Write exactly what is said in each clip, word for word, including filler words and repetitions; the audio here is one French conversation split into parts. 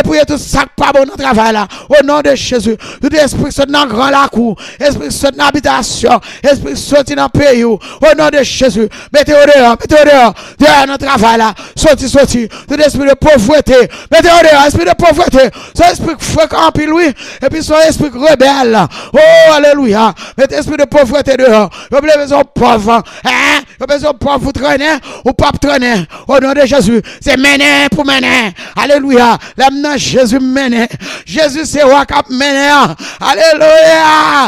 Priez tout ça pas bon dans le travail là. Au nom de Jésus. Tout esprit saute dans grand la cour. Esprit saute dans l'habitation. Esprit saute dans le pays. Au nom de Jésus. Mettez au dehors. Mettez au dehors. Dehors dans le travail là. Sorti, sorti. Tout esprit de pauvreté. Mettez au dehors. Esprit de pauvreté. Son esprit fréquent puis lui. Et puis son esprit rebelle. Oh, alléluia. Mettez esprit de pauvreté dehors. Vous avez besoin de pauvre. Hein? Vous avez besoin de pauvre. Vous traînez ou pas traîner. Au nom de Jésus. C'est mener pour mener. Alléluia. L'âme Jésus mène. Jésus c'est roi qui mène. Alléluia.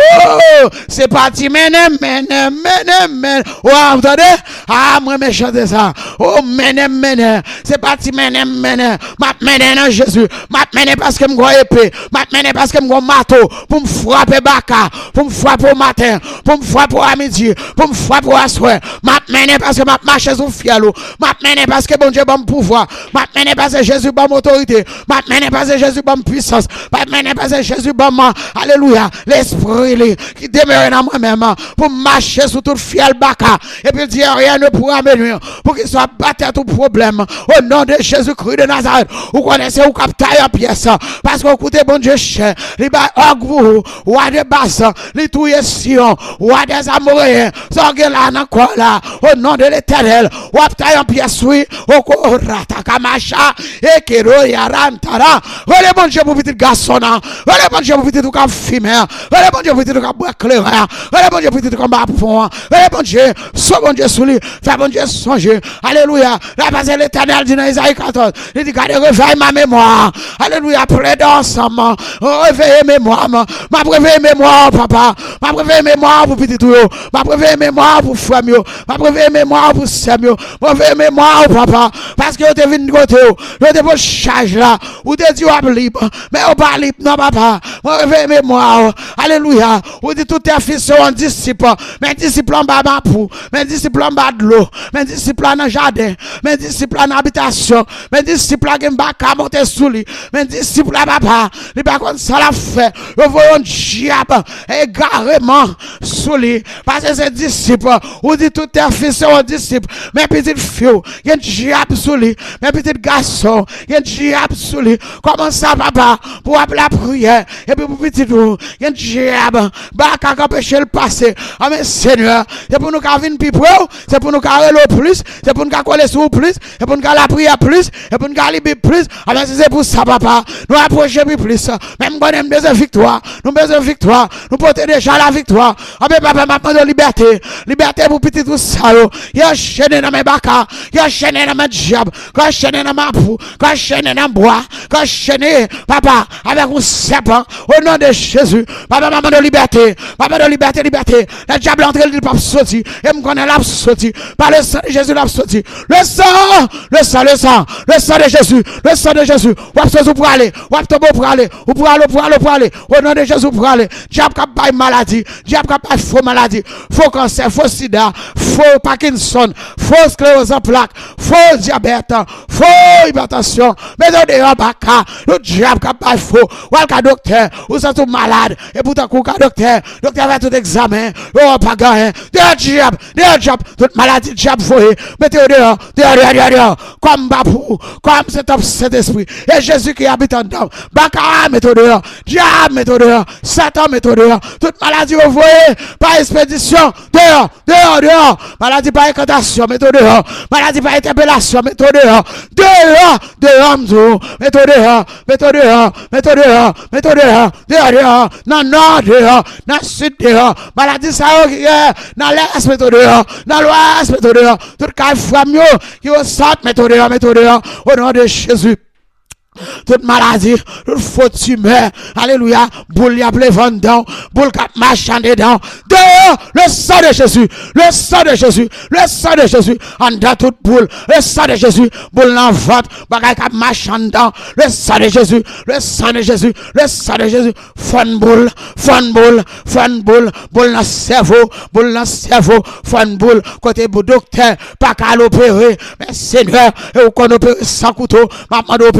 Oh, c'est parti mène, mène, mène, mène. Oh, vous entendez? Ah, moi, je chante ça. Oh, mène, mène. C'est parti mène, mène. Ma mène dans Jésus. Ma mène parce que je suis épée. Ma mène parce que je suis marteau. Pour me frapper baka. Pour me frapper au matin. Pour me frapper à midi. Pour me frapper à soir. Ma mène parce que ma marche sur fiel. Ma mène parce que bon Dieu bon pouvoir. Ma mène parce que Jésus bon autorité. Ma mène parce que Jésus bon puissance. Ma mène parce que Jésus bon alléluia. L'esprit qui demeure dans moi-même. Pour marcher sur tout fiel baka. Et puis dire rien ne pourra me nuire. Pour qu'il soit battu à tout problème. Au nom de Jésus-Christ de Nazareth. Vous connaissez ou captez en pièce. Parce que écoutez bon Dieu cher. Les bas vous. Roi de basse. Les touilles Sion. Roi des amoureux. Sorgez là encore là. Au nom de l'éternel. Ou captez en pièce oui. Au korata kamacha. Et kero yarantara. Relez bon Dieu pour petit garçon. Relez bon Dieu pour petit tout comme fumeur. Relez bon Dieu pour petit tout comme bois clair. Relez bon Dieu pour petit tout comme bafon. Relez bon Dieu. Soit bon Dieu sous lui. Fais bon Dieu songer. Alléluia. La base de l'éternel dit dans Isaïe quatorze. Il dit gardez réveille ma mémoire. Alléluia. Plaidez ensemble. Réveillez mémoire. Ma réveille mémoire papa. Ma réveille mémoire pour petit tout. Ma réveille mémoire pour frère. Ma réveille mémoire pour sœur. Ma réveille mémoire papa. Parce que vous êtes venu côté. Vous êtes pour charge là. Vous êtes dit vous libre. Mais vous pas libre non papa. Ma réveille mémoire. Alléluia. Vous dites tout est fils sont disciples. Mais disciples en bas pour. Mais disciples en bas de l'eau. Mes disciples dans le jardin, mes disciples dans l'habitation, mes disciples qui ne pas monter sous lui, mes disciples à papa, les pas comme ça la fait, nous voyons un diable égarément sous lui, parce que ces disciples, ou dit tout est fils sont disciples, mes petites filles, il y a un diable sous lui, mes petits garçons, il y a un diable sous lui, comment ça papa, pour appeler la prière, et puis pour petit tout, il y a un diable, bah, qui empêche le passé, ah mais Seigneur, c'est pour nous qu'à venir plus pro, c'est pour nous qu'à le plus, c'est pour nous coller sur plus, c'est pour nous la prière plus, c'est pour nous libérer plus. Alors c'est pour ça, papa. Nous approcher plus. Même quand nous avons besoin de victoire, nous avons besoin de victoire, nous portons déjà la victoire. Ah mais papa, maintenant de liberté, liberté pour petit tout ça. Il y a chaîné dans mes bacas, il y a chaîné dans mes diables, il y a chaîné dans ma peau, il y a chaîné dans bois, il y a chaîné, papa, avec un serpent, au nom de Jésus. Papa, maman de liberté, papa de liberté, liberté. Le diable entre le pape sorti, et me connaît la sorti, par le sang de Jésus l'a sorti. Le sang, le sang, le sang, le sang de Jésus, le sang de Jésus. Ou absolument pour aller, ou absolument pour aller, ou pour aller, pour aller, pour aller. Au nom de Jésus pour aller. Diable qui a pas maladie, diable qui a pas faux maladie, faux cancer, faux sida, faux Parkinson, faux sclérose en plaques, faux diabète, faux hypertension. Mais on est en bas, le diable qui a pas faux. Ou le docteur, ou c'est tout malade, et pourtant, le docteur, docteur va tout examen, ou pas gagné. Des diable, des diable, toute maladie, diable fouillé. Mettez au dehors, dehors, dehors, dehors, dehors, comme Babou, comme cet homme, cet esprit. Et Jésus qui habite en dedans. Baka, mettez au dehors, diable, mettez au dehors, Satan, mettez au dehors. Toute maladie, vous voyez, par expédition, dehors, dehors, dehors. Maladie par incantation, mettez au dehors. Maladie par interpellation, mettez au dehors. Dehors, dehors, m'dou, mettez au dehors, mettez au dehors, mettez au dehors, mettez au dehors, dehors, dehors, non, non, dehors, dans le sud, dehors. Maladie, ça, dans l'est, mettez au dehors, dans l'ouest, mettez au dehors. Tout cas, famille qui au centre, mettez au dehors, mettez au dehors, au nom de Jésus. Toute maladie, toute faute tumeur, alléluia, boule y a plein vendant, boule cap marchand dedans, dehors, le sang de Jésus, le sang de Jésus, le sang de Jésus, en dedans toute boule, le sang de Jésus, boule dans ventre, bagay cap marchand dedans, le sang de Jésus, le sang de Jésus, le sang de Jésus, fon boule, fon boule, fon boule, boule dans cerveau, boule dans cerveau, fon boule, côté beau docteur, pas qu'à l'opérer, mais Seigneur, et ou qu'on opère sans couteau, maman d'opérer sans couteau,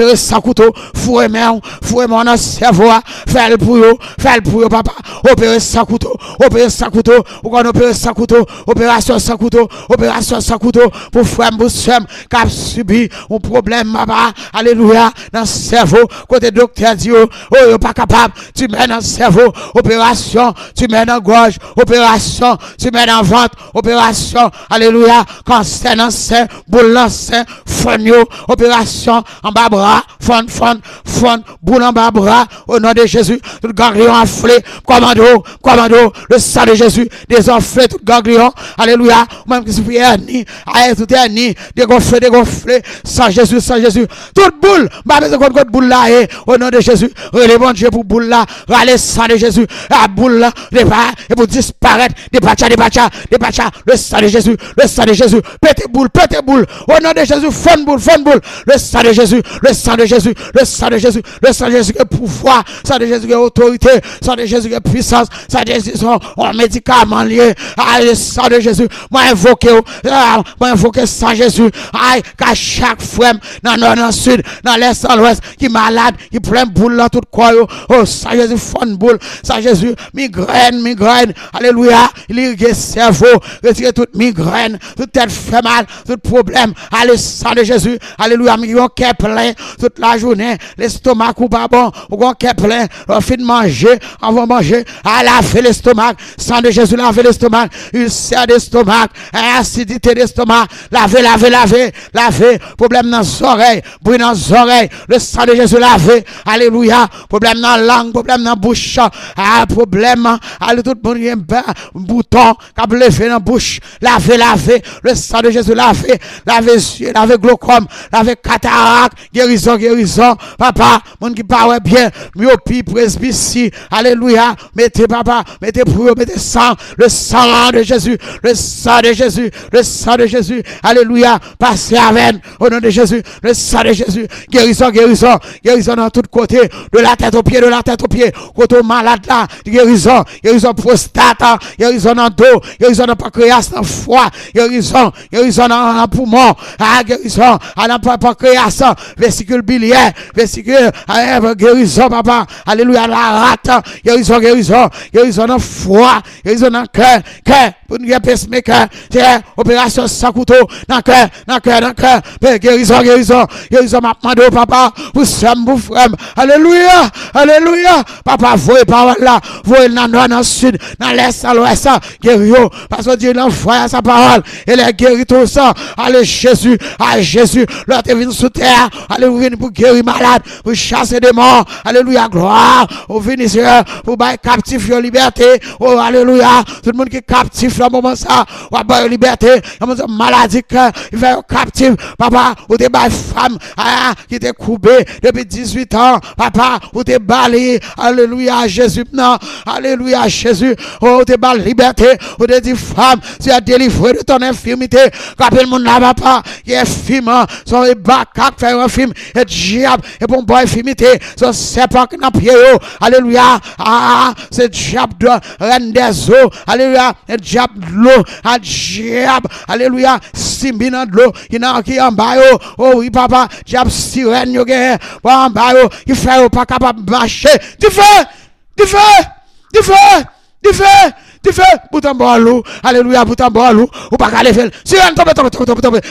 couteau, fouet main, fouet mon cerveau, faire le pour eux, faire le pour eux, papa, opérer sans couteau, opérer sans couteau, ou qu'on opérer sans couteau, opération sans couteau, opération sans couteau, pour frère, pour soeur, qui a subi un problème, papa, alléluia, dans le cerveau, côté docteur dit, oh, oh, pas capable, tu mets dans le cerveau, opération, tu mets dans la gorge, opération, tu mets dans le ventre, opération, alléluia, cancer dans le sein, boule dans le sein, fonio, opération, en bas bras, fond, fond, fond, boule en bas bras, au nom de Jésus, tout ganglion enflé, commando, commando, le sang de Jésus, désenflé, tout ganglion, alléluia, même que si vous hernie, aïe, tout hernie, dégonflé, dégonflé, sans Jésus, sans Jésus, toute boule, ma besoin contre contre boule là, au nom de Jésus, relève bon Dieu pour boule là, râler sang de Jésus, la boule là, et pour disparaître, dépacha, dépacha, dépacha, le sang de Jésus, le sang de Jésus, pété boule, pété boule, au nom de Jésus, fond boule, fond boule, le sang de Jésus, le sang de Jésus, le sang de Jésus, le sang de Jésus qui est pouvoir, le sang de Jésus qui est autorité, le sang de Jésus qui est puissance, le sang de Jésus qui est médicament lié, ah, le sang de Jésus, moi invoqué, moi invoqué sang Jésus, aïe, qu'à chaque frère, dans le nord, dans le sud, dans l'est, dans l'ouest, qui est malade, qui plein boule dans tout quoi, oh, sang Jésus, fond boule, sang Jésus, migraine, migraine, alléluia, il irrigue cerveau, retire toute migraine, toute tête fait mal, tout problème, allez, sang de Jésus, alléluia, mais on cœur plein toute la journée, l'estomac ou pas bon, on cœur plein, on finit de manger, on va manger, à laver l'estomac, sang de Jésus, laver l'estomac, ulcère d'estomac, acidité d'estomac, laver, laver, laver, laver, problème dans les oreilles, bruit dans les oreilles, le sang de Jésus laver, alléluia, problème dans la langue, problème dans la bouche, ah, problème, allez, tout le monde, un bouton, qui a levé dans la bouche, laver, laver, le sang de Jésus laver, laver yeux, laver glaucome, laver cataracte, guérison, guérison, papa, mon qui parle bien, myopie, presbytie, alléluia, mettez papa, mettez pour mettez sang, le sang de Jésus, le sang de Jésus, le sang de Jésus, alléluia, passez avec, au nom de Jésus, le sang de Jésus, guérison, guérison, guérison dans tous côtés, de la tête aux pieds, de la tête aux pieds, côté malade là, guérison, guérison prostate, guérison dans le dos, guérison dans le pancréas, dans le foie, guérison, guérison dans le poumon, ah, guérison, dans le pancréas, vésicule biliaire, vésicule, guérison, papa, alléluia, la rate, guérison, guérison, guérison dans le foie, guérison dans le cœur, cœur, pour nous pacemaker, c'est opération sans couteau, dans le cœur, dans le cœur, dans le cœur, guérison, guérison, guérison, ma demande, papa, vous sommes, vous frères, alléluia, alléluia, papa, voyez par là, voyez dans le nord, dans le sud, dans l'est, dans l'ouest, guério, parce que Dieu l'envoie sa parole, et les guérit tout ça, allez Jésus, à Jésus, l'autre est venu sous terre, allez vous venez pour guérir malade, pour chasser des morts, alléluia, gloire, vous venez pour bailler captif en liberté, oh alléluia, tout le monde qui est captif dans le moment ça, ou à bailler liberté, il y a une maladie il va être captif, papa, ou des bails femmes, ah, qui étaient coupées depuis dix-huit ans, papa, ou des balais, alléluia, Jésus, non, alléluia, Jésus, oh, des balles liberté, ou des femmes, tu as délivré de ton infirmité, qu'appelle le monde là, papa, qui est film, son bacac, faire un film, et diable, et bon, boy, infirmité, son serpent qui n'a pied, alléluia, ah, c'est diable de reine des eaux, alléluia, et diable de l'eau, un diable, alléluia, simbi dans de l'eau, qui n'a qui en bas, oh oui, papa, diable sirène, yo gen, en bas, qui fait pas capable de marcher, tu fais, tu fais, tu fais, tu fais, tu fais, bouton boalou, alléluia, bouton boalou, ou pas qu'à lever, sirène, tombe, tombe, tombe, tombe, tombe,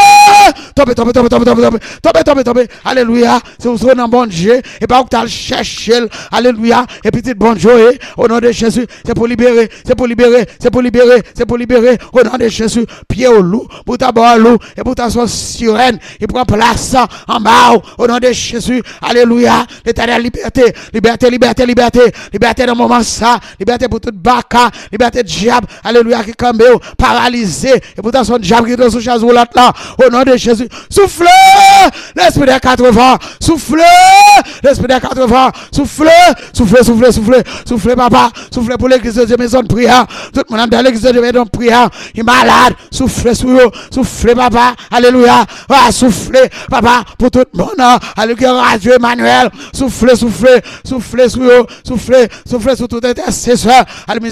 tombe, tombe, tombe, tombe, tombe, tombe, tombe, tombe, tombe, tombe, alléluia, c'est vous serez dans bon Dieu, et pas où tu as cherché, alléluia, et petit bon Dieu, au nom de Jésus, c'est pour libérer, c'est pour libérer, c'est pour libérer, c'est pour libérer, au nom de Jésus, pied au loup, bouton boalou, et bouton son sirène, il prend place en bas, au nom de Jésus, alléluia, l'éternelle liberté, liberté, liberté, liberté, liberté dans le moment ça, liberté pour toute baka, liberté de diable, alléluia, qui cambe, paralysé, et pourtant son diable qui est dans ce chaise roulante là, au nom de Jésus, soufflez, l'esprit des quatre vents, soufflez, l'esprit des quatre vents, soufflez, soufflez, soufflez, soufflez, soufflez, papa, soufflez pour l'église de Dieu, maison de prière, tout le monde dans l'église de Dieu, maison de prière, il est malade, soufflez sur eux, soufflez, papa, alléluia, ah, soufflez, papa, pour tout le monde, alléluia, Radio Emmanuel, soufflez, soufflez, soufflez sur eux, soufflez, soufflez sur tout intercesseur, à musicien,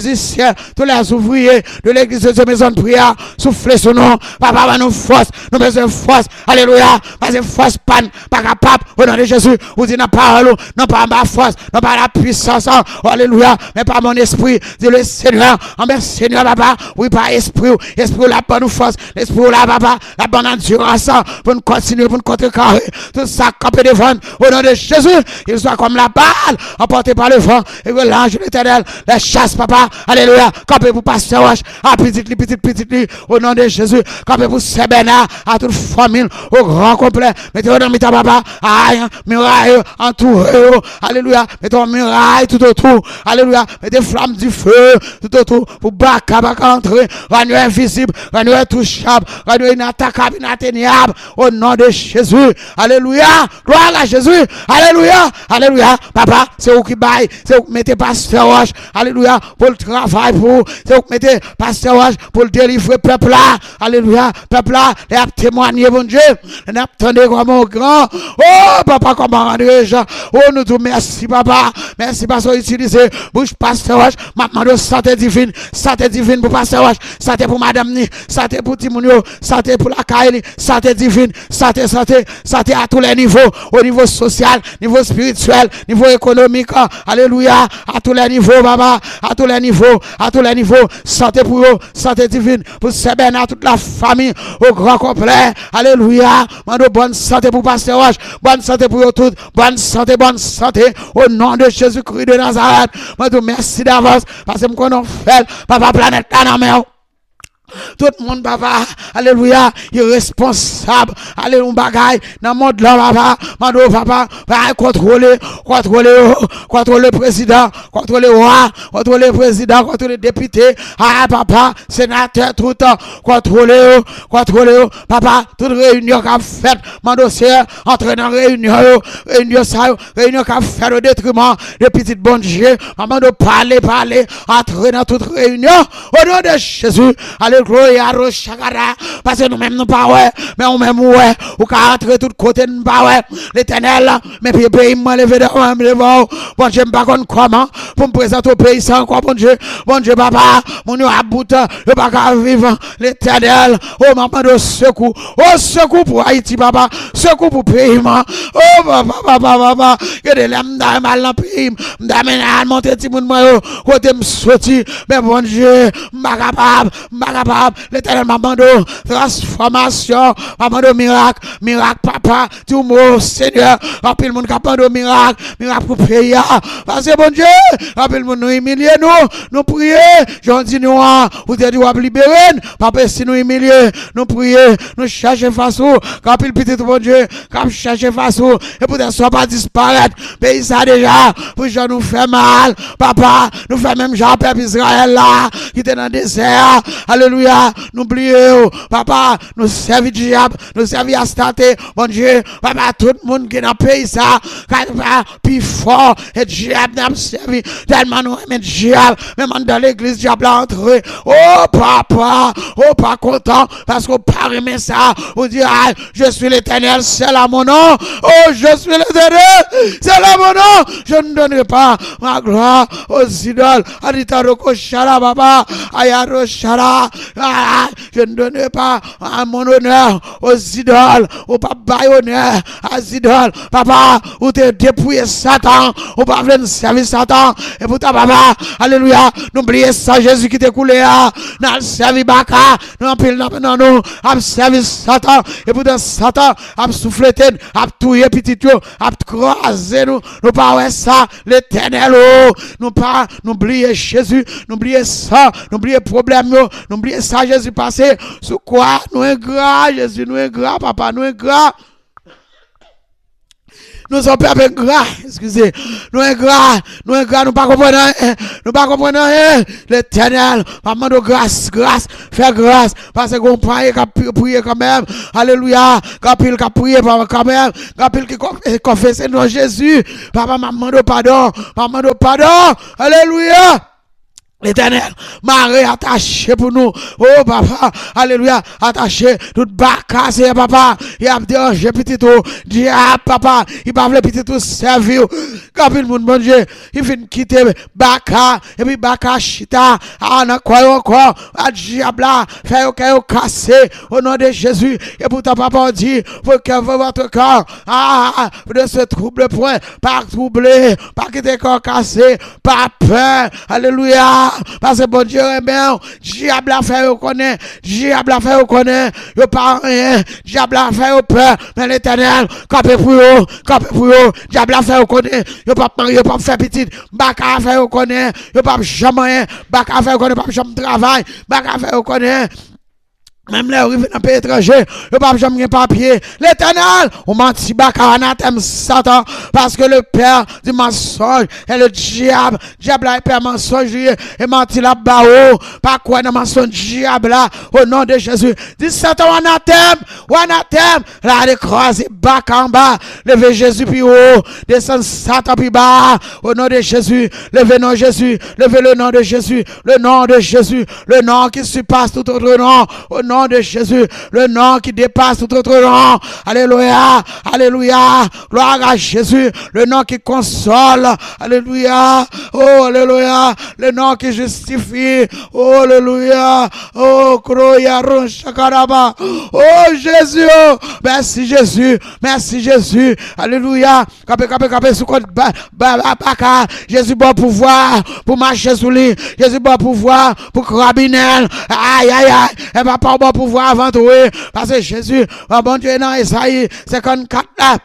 ministère, tous les ouvriers de l'église de cette maison de prière, soufflez sur nous, papa, nous force, nous besoin force, alléluia, parce que force panne, pas capable, au nom de Jésus, vous dites, non pas, non pas ma force, non pas la puissance, alléluia, mais par mon esprit, dit le Seigneur, en même Seigneur, papa, oui, par esprit, esprit, la bonne force, l'esprit, la papa, la bonne endurance, pour nous continuer, pour nous contrecarrer, tout ça, camper devant, au nom de Jésus, il soit comme la balle, emporté par le vent, et que l'ange de l'éternel, les chasse, papa, alléluia, camper pour pasteur Roche, à petite, petite, petite, au nom de Jésus, camper pour Sebena, à toute famille, au grand complet, mettez-vous dans ta papa, aïe, muraille, entouré, alléluia, mettez-vous muraille tout autour, alléluia, mettez flamme du feu tout autour, pour baka, baka entrer, rendre invisible, rendre intouchable, rendre inattaquable, inatteignable, au nom de Jésus, alléluia, gloire à Jésus, alléluia, alléluia, papa, c'est vous qui baille, c'est vous qui mettez pasteur Roche, alléluia, pour le travail, pour, c'est vous qui mettez pasteur Roche, pour le délivrer peuple là, alléluia, peuple là, et à témoigner, bon Dieu, et à attendre comme un grand, oh, papa, comment rendre-je, oh, nous te merci, papa, merci, parce que utilisez, bouche pasteur Roche, maintenant de santé divine, santé divine pour pasteur Roche, santé pour madame Ni, santé pour Timounio, santé pour la Kaili, santé divine, santé, santé, santé à tous les niveaux, au niveau social, niveau spirituel, niveau économique, alléluia, à tous les niveaux, papa, à tous les niveaux, à tous les niveaux, santé pour eux, santé divine, pour Sebena, toute la famille, au grand complet, alléluia, mando bonne santé pour pasteur Roche, bonne santé pour eux toutes, bonne santé, bonne santé, au nom de Jésus-Christ de Nazareth, mando merci d'avance, parce que nous avons fait, papa, planète là dans la tout le monde, papa, alléluia, il est responsable, alléluia, bagaille, dans le monde là, papa, mando, papa, va contrôler, contrôler, contrôler le président, contrôler le roi, contrôler le président, contrôler le député, ah, papa, sénateur, tout le temps, contrôler, contrôler, papa, toute réunion qu'a fait, mando, c'est entrer dans réunion, réunion, ça, réunion qu'a fait au détriment, le petit bon Dieu, mando, parler, parler, entrer dans toute réunion, au nom de Jésus, alléluia. Gloria Rochagara, parce que nous-mêmes nous pas ouais, mais nous-mêmes ouais, ou qu'à rentrer tout côté nous pas ouais, l'éternel, mais puis pays m'a levé de moi, devant, bon Dieu, pas comment, pour me présenter au pays sans quoi, bon Dieu, bon Dieu, papa, mon nous à bout, le pas qu'à vivre, l'éternel, oh maman de secours, oh secours pour Haïti, papa, secours pour pays, oh papa, papa, papa, que de l'âme d'un mal dans le pays, d'amener à monter tout le monde, côté me sorti, mais bon Dieu, m'a capable, m'a capable, l'éternel maman de transformation, maman de miracle, miracle, papa, tout le monde, Seigneur, rappelle le monde capable de miracle, miracle pour payer, parce que bon Dieu, rappelle le monde nous humilier, nous, nous prier, j'en dis nous, vous avez dit, vous libérer, papa, si nous humilier, nous prier, nous chercher face où, rappelle petit bon Dieu, quand chercher face où, et pour ne soit pas disparaître, pays ça déjà, pour que nous fait mal, papa, nous fait même Jean peuple Israël là, qui était dans le désert, alléluia, n'oubliez, papa, nous servons diable, nous servons à stater, bon Dieu, papa, tout le monde qui est dans le pays, ça, plus fort, et diable n'a servi, tellement nous aimons diable, même dans l'église, diable a entré, oh papa, oh pas content, parce qu'on pas aimer ça, on dit, ah, je suis l'éternel, c'est là mon nom, oh, je suis l'éternel, c'est là mon nom, je ne donnerai pas ma gloire aux idoles, Adita Roko Shara, papa, Ayaro Shara, ah, je ne donnerai pas à mon honneur aux idoles, au papa honneur, aux idoles, papa, où tu dépouillé Satan, ou pas venir servir Satan, et pour ta papa, alléluia, n'oubliez ça, Jésus qui t'est coulé, n'a servi Baka, n'a pile dans nous, a servi Satan, et pour ta Satan, a soufflé, a touillé petit tout, a croisé nous, nous pas ça, l'éternel, nous pas, n'oubliez Jésus, n'oubliez ça, n'oubliez problème, n'oubliez ça, Jésus passé, sous quoi, nous ingrat, Jésus, nous ingrat, papa, nous ingrat. Nous sommes pas ingrats, excusez, nous ingrats, nous ingrats, nous pas comprenons, nous pas comprenons, l'éternel, maman de grâce, grâce, fais grâce, parce qu'on prie, qu'on prie quand même, alléluia, qu'on prie, qu'on prie quand même, qu'on prie, qui confesse non Jésus, papa, maman de pardon, maman de pardon, alléluia. L'éternel, Marie attaché pour nous. Oh papa, alléluia, attaché, tout bas cassé, papa. Il a dérangé petit tout. Diable, papa, il va le petit tout servir. Quand il monde, bon Dieu, il vient quitter Baka, et puis Baka chita, ah, non, quoi encore, à diable, fait au cassé, au nom de Jésus. Et pourtant, papa dit, faut que votre corps, ah, de ce trouble point, pas troublé, pas quitter corps cassé, pas peur, alléluia. Parce que bon Dieu est bien, diable a fait au connaît, diable a au connaît, yo pas rien, diable a fait au peur, mais l'éternel, capé pour eux, capé pour eux, diable a fait au connaît, yo pas yo pas faire petit, baka a fait au connaît, yo pas jamais, baka a fait au connaît, pas jamais travail, baka a fait au connaît. Même les arrivés dans le pays étranger, le pape jamais papier. L'éternel, on menti baka anathème Satan, parce que le père du mensonge est le diable. Diable est père mensonge et menti la bao. Pas quoi dans mensonge diable là, au nom de Jésus. Dis Satan anathème, ou anathème, là décroisé baka en bas. Levez Jésus puis haut, descend Satan puis bas, au nom de Jésus. Levez le nom de Jésus, levez le nom de Jésus, le nom de Jésus, le nom qui surpasse tout autre nom, au nom de Jésus, le nom qui dépasse tout autre nom. Alléluia, alléluia, gloire à Jésus, le nom qui console. Alléluia, oh alléluia, le nom qui justifie. Oh alléluia, oh croya ronchakaraba. Oh Jésus, oh, merci Jésus, merci Jésus. Alléluia, capé capé capé sous compte baka. Jésus bon pouvoir pour marcher sous lui. Jésus bon pouvoir pour carabiner. Aïe aïe aïe, et va pas bon pouvoir avant tout, parce que Jésus, oh bon Dieu, dans Esaïe cinquante-quatre là,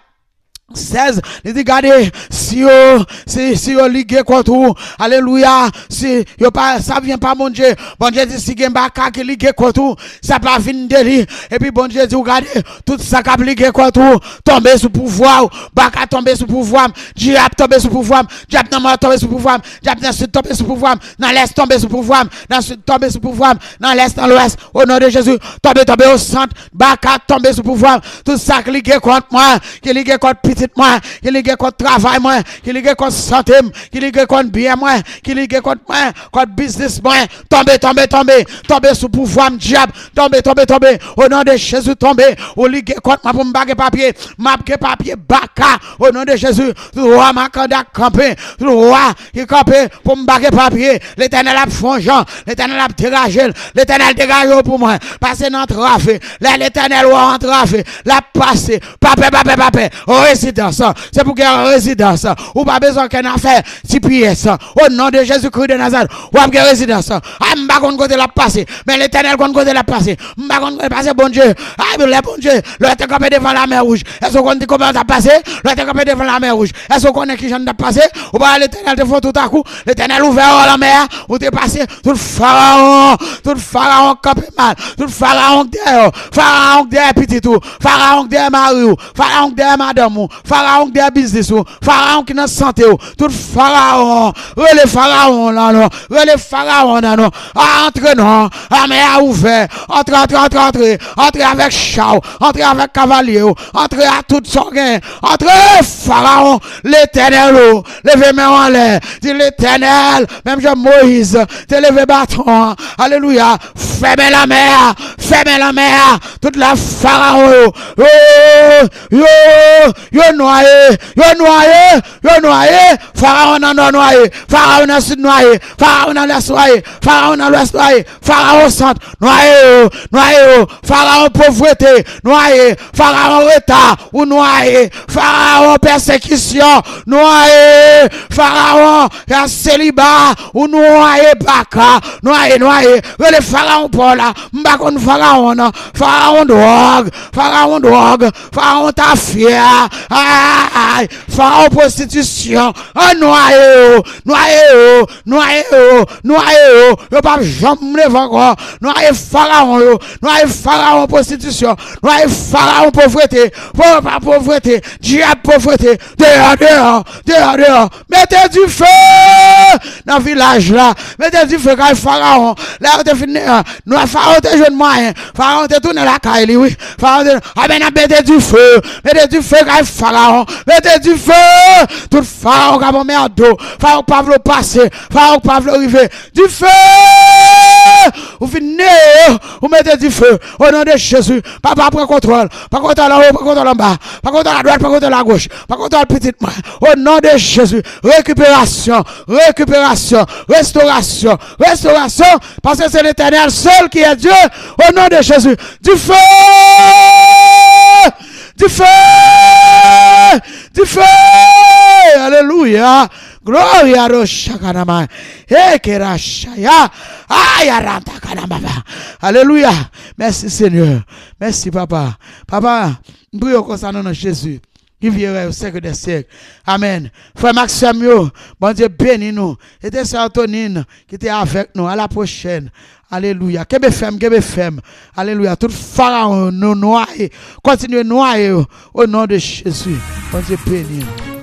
seize, il dit, regardez, si yo, si, si yo ligue contre vous, alléluia, si yo pas, ça vient pas mon Dieu, bon Dieu dit, si gen baka qui ligue contre vous, ça pas fin de lui, et puis bon Dieu dit, regardez, tout ça qui ligue contre vous, tomber sous pouvoir, baka tomber sous pouvoir, diable tomber sous pouvoir, diable dans tomber sous pouvoir, diable dans sud tomber sous pouvoir, dans l'est tomber sous pouvoir, dans sud tomber sous pouvoir, dans l'est, dans l'ouest, au nom de Jésus, tomber, tomber au centre, baka tomber sous pouvoir, tout ça qui ligue contre moi, qui ligue contre moi, qui ligue contre travail moi, qui ligue contre santé, qui ligue contre bien moi, qui ligue contre moi, contre business moi, tomber, tomber, tomber, tomber sous pouvoir diable, tomber, tomber, tomber, au nom de Jésus tomber, ou ligue contre moi pour me baguer papier, m'abguer papier baka, au nom de Jésus, tout roi ma candidat campé, tout roi qui campé pour me baguer papier, l'éternel a fongeant, l'éternel a dégagé, l'éternel dégage pour moi, passer dans trafic, l'éternel roi en trafic, la passer, papé, papé, papé, au résident. C'est pour qu'il y ait une résidence. Ou pas besoin qu'un affaire, si pièce. Au nom de Jésus-Christ de Nazareth. Ou pas une résidence. Ah, m'ba kon côté la passer. Mais l'éternel kon côté la passer. M'ba kon côté passer, bon Dieu. Ah, le bon Dieu. Le t'es campé devant la mer rouge. Est-ce qu'on dit comment t'as passé? Le t'es campé devant la mer rouge. Est-ce qu'on connaît qui j'en ai passé? Ou pas l'éternel te fait tout à coup. L'éternel ouvert la mer. Ou t'es passé. Tout pharaon. Tout pharaon campé mal. Tout pharaon derrière. Pharaon derrière petit tout. Pharaon derrière Marie. Pharaon derrière madame. Pharaon qui a business, Pharaon qui n'a santé, tout Pharaon, les Pharaon là, non, les Pharaon là, non, entre non, la mer a ouvert, entre, entre, entre, entre, entre avec chao, entre avec cavalier, entre à tout son gain, entre Pharaon, l'éternel, levez main en l'air, dit l'éternel, même Jean Moïse, te levé bâton, alléluia, fermez la mer, fermez la mer, toute la Pharaon, yo, yo, yo, noyé, yo noyé, yo noyé, Pharaon en noyé, Pharaon en sud noyé, Pharaon en l'est noyé, Pharaon en l'ouest noyé, Pharaon centre noyé, noyé, Pharaon pauvreté, noyé, Pharaon retard ou noyé, Pharaon persécution, noyé, Pharaon célibat ou noyé baka, noyé, noyé, le Pharaon pour là, m'bakon Pharaon, Pharaon drogue, Pharaon drogue, Pharaon ta fière, aïe, Pharaon prostitution, oh noyé, noyé, noyé, noyé, yo pas jamais encore, noyé Pharaon, noyé Pharaon prostitution, noyé Pharaon pauvreté, pauvre pauvreté, diable pauvreté, dehors, dehors, dehors, dehors, mettez du feu dans le village là, mettez du feu quand Pharaon, là on te fini, nous Pharaon te jeune moyen, Pharaon te tourne la caille, oui, Pharaon te, ah ben mettez du feu, mettez du feu quand pharaon, mettez du feu, tout pharaon qui a mon merdo, pharaon pas veut passer, pharaon pas veut arriver, du feu, vous venez, vous mettez du feu, au nom de Jésus, papa prend contrôle, pas contrôle en haut, pas contrôle en bas, pas contrôle à droite, pas contrôle à gauche, pas contrôle petite main, au nom de Jésus, récupération, récupération, restauration, restauration, parce que c'est l'Éternel seul qui est Dieu, au nom de Jésus, du feu, du feu, du feu, alléluia, gloria a Shakanama, Ekerashaya, Ayaranta Kanamava, alléluia, merci Seigneur, merci Papa, Papa, nous prions concernant Jésus. Qui vierait au siècle des siècles. Amen. Frère Maxime, bon Dieu bénis nous. Et tes sœurs Antonine qui était avec nous. À la prochaine. Alléluia. Kebe femme, kebe femme. Alléluia. Tout pharaon nous noyer. Continuez noyer au nom de Jésus. Bon Dieu bénis nous.